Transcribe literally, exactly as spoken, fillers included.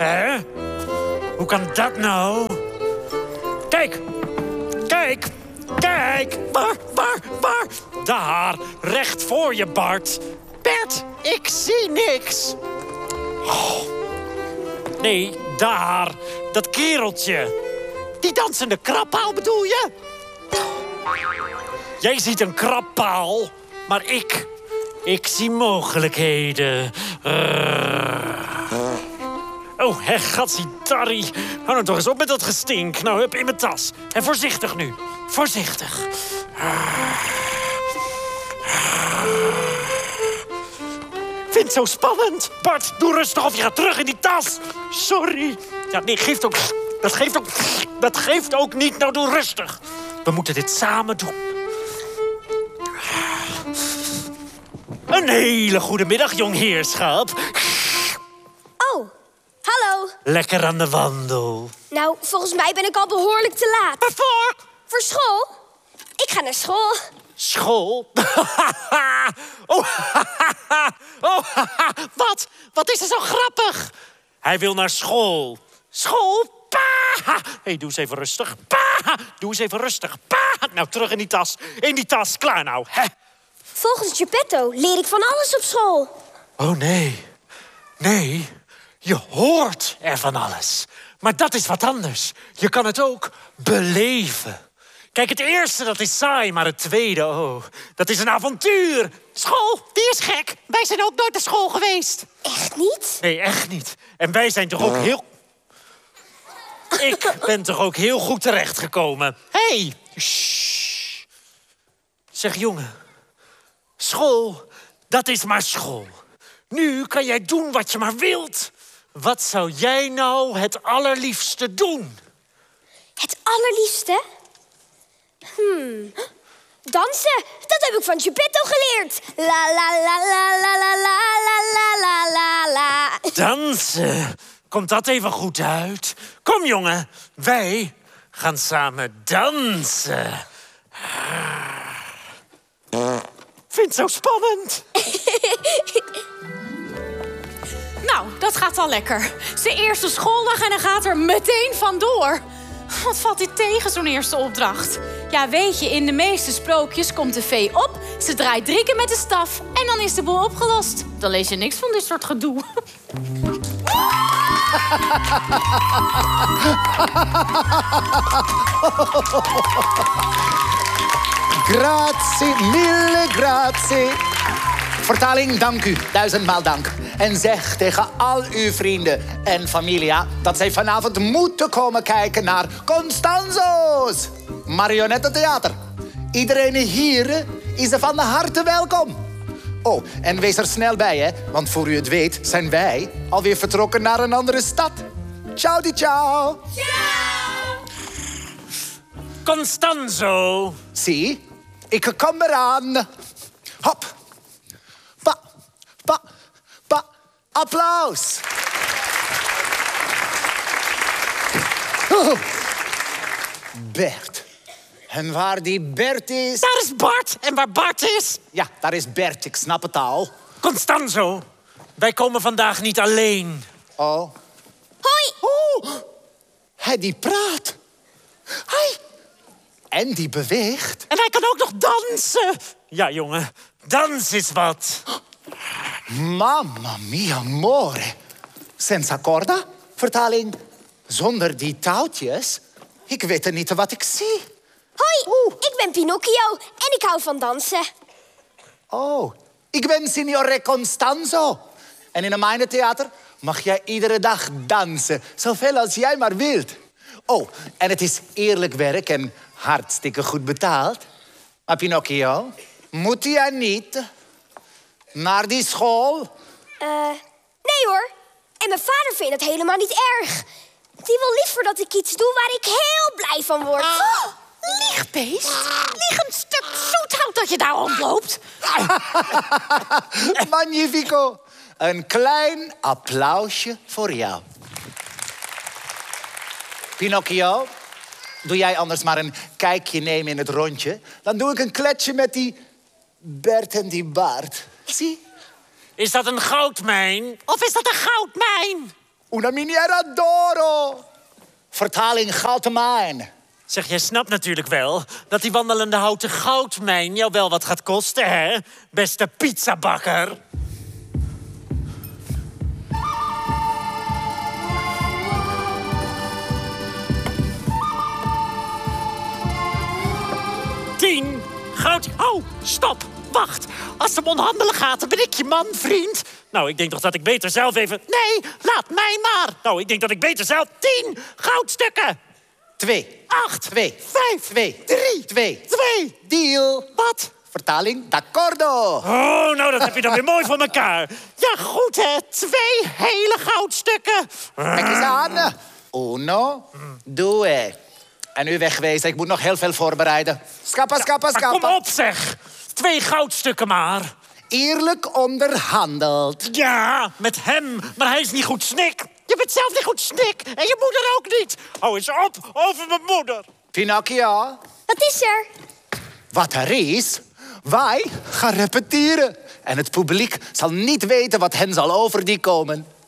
Hè? Hoe kan dat nou? Kijk! Kijk! Kijk! Waar, waar, waar? Daar, recht voor je, Bart. Bert, ik zie niks. Oh. Nee, daar. Dat kereltje. Die dansende krabpaal bedoel je? Jij ziet een krabpaal, maar ik... Ik zie mogelijkheden. Uh. Oh, hè, gatsie-tarrie. Hou nou toch eens op met dat gestink. Nou, hup, in mijn tas. En voorzichtig nu. Voorzichtig. Vind het zo spannend. Bart, doe rustig of je gaat terug in die tas. Sorry. Ja, nee, geeft ook... Dat geeft ook... Dat geeft ook niet. Nou, doe rustig. We moeten dit samen doen. Een hele goede middag, jong heerschap. Oh, hallo. Lekker aan de wandel. Nou, volgens mij ben ik al behoorlijk te laat. Waarvoor? Voor school? Ik ga naar school. School? oh, oh, Wat? Wat is er zo grappig? hij wil naar school. School? Hé, hey, doe eens even rustig. Doe eens even rustig. Nou, terug in die tas. In die tas. Klaar nou. Hè? Volgens Geppetto leer ik van alles op school. Oh, nee. Nee, je hoort er van alles. Maar dat is wat anders. Je kan het ook beleven. Kijk, het eerste, dat is saai, maar het tweede, oh, dat is een avontuur. School, die is gek. Wij zijn ook nooit naar school geweest. Echt niet? Nee, echt niet. En wij zijn toch ook heel... Ik ben toch ook heel goed terechtgekomen. Hé, hey. Shh. Zeg, jongen. School, dat is maar school. Nu kan jij doen wat je maar wilt. Wat zou jij nou het allerliefste doen? Het allerliefste? Hmm, dansen. Dat heb ik van Geppetto geleerd. La la la la la la la la la la la. Dansen. Komt dat even goed uit? Kom, jongen. Wij gaan samen dansen. Vind het zo spannend. Nou, dat gaat al lekker. Zijn eerste schooldag en hij gaat er meteen vandoor. Wat valt dit tegen, zo'n eerste opdracht? Ja, weet je, in de meeste sprookjes komt de vee op, ze draait drie keer met de staf en dan is de boel opgelost. Dan lees je niks van dit soort gedoe. Grazie, mille grazie. Vertaling, dank u. Duizendmaal dank. En zeg tegen al uw vrienden en familia dat zij vanavond moeten komen kijken naar Constanzo's marionettentheater. Iedereen hier is er van harte welkom. Oh, en wees er snel bij, hè? Want voor u het weet zijn wij alweer vertrokken naar een andere stad. Ciao di ciao. Ciao. Constanzo. Zie, ik kom eraan. Hop. Pa, pa, pa. Applaus. Oh. Bert. En waar die Bert is... Daar is Bart. En waar Bart is... Ja, daar is Bert. Ik snap het al. Constanzo, wij komen vandaag niet alleen. Oh. Hoi. Oh. Hij die praat. Hij. En die beweegt. En hij kan ook nog dansen. Ja, jongen, dans is wat. Mamma mia, amore. Senza corda? Vertaling, zonder die touwtjes. Ik weet niet wat ik zie. Hoi, Oeh. ik ben Pinocchio en ik hou van dansen. Oh, ik ben Signore Constanzo. En in mijn theater mag jij iedere dag dansen. Zoveel als jij maar wilt. Oh, en het is eerlijk werk en hartstikke goed betaald. Maar Pinocchio, moet jij niet naar die school? Eh, nee hoor. En mijn vader vindt het helemaal niet erg. Die wil liever dat ik iets doe waar ik heel blij van word. Oh, liegbeest. Liegend stuk zoethout dat je daar rondloopt. Magnifico. Een klein applausje voor jou. Pinocchio, doe jij anders maar een kijkje nemen in het rondje. Dan doe ik een kletsje met die Bert en die Bart. Zie? Is dat een goudmijn? Of is dat een goudmijn? Una miniera d'oro. Vertaling goudmijn. Zeg, jij snapt natuurlijk wel dat die wandelende houten goudmijn jou wel wat gaat kosten, hè? Beste pizzabakker. Tien goud... Oh, stop. Wacht. Als het om onderhandelen gaat, dan ben ik je man, vriend. Nou, ik denk toch dat ik beter zelf even... Nee, laat mij maar. Nou, ik denk dat ik beter zelf tien goudstukken... Twee. Acht. Twee. Vijf. Twee. Drie. Twee. Twee. Deal. Wat? Vertaling d'accordo. Oh, nou, dat heb je dan weer mooi voor elkaar. Ja, goed, hè. Twee hele goudstukken. Kijk eens aan. Uno, due. En u wegwezen, ik moet nog heel veel voorbereiden. Scappa, scappa, Maar kom scappa. op, zeg. Twee goudstukken maar. Eerlijk onderhandeld. Ja, met hem. Maar hij is niet goed snik. Je bent zelf niet goed snik. En je moeder ook niet. Hou eens op over mijn moeder. Pinocchio. Wat is er? Wat er is, wij gaan repeteren. En het publiek zal niet weten wat hen zal over die komen.